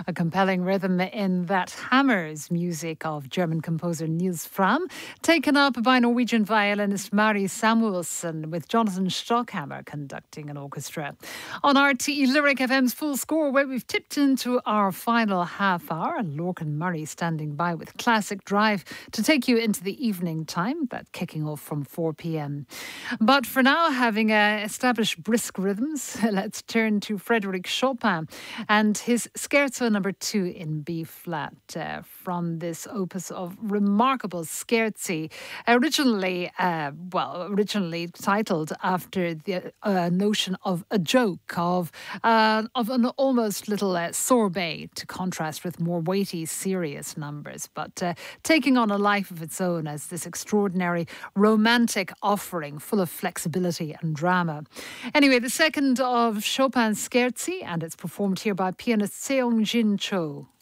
A compelling rhythm in that hammers music of German composer Niels Frahm, taken up by Norwegian violinist Mari Samuelson, with Jonathan Stockhammer conducting an orchestra. On RTE Lyric FM's Full Score, where we've tipped into our final half hour, and Lorcan Murray standing by with Classic Drive to take you into the evening time, that kicking off from 4 p.m. But for now, having established brisk rhythms, let's turn to Frédéric Chopin and his Scherzo No. 2 in B flat from this opus of remarkable scherzi, originally titled after the notion of a joke, of an almost little sorbet, to contrast with more weighty, serious numbers, but taking on a life of its own as this extraordinary romantic offering full of flexibility and drama. Anyway, the second of Chopin's Scherzi, and it's performed here by pianist Seong-Jin Cho.